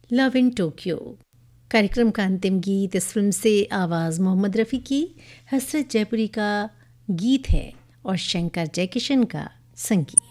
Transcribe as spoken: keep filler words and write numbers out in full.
Love in Tokyo. कार्यक्रम का अंतिम गीत इस फिल्म से आवाज़ मोहम्मद रफ़ी की, हसरत जयपुरी का गीत है और शंकर जयकिशन का संगीत।